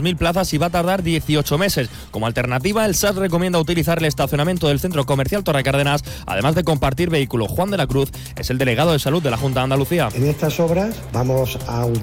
2.000 plazas y va a tardar 18 meses. Como alternativa, el SAS recomienda utilizar el estacionamiento del Centro Comercial Torre Cárdenas, además de compartir vehículo. Juan de la Cruz es el delegado de Salud de la Junta de Andalucía. En estas obras vamos a utilizar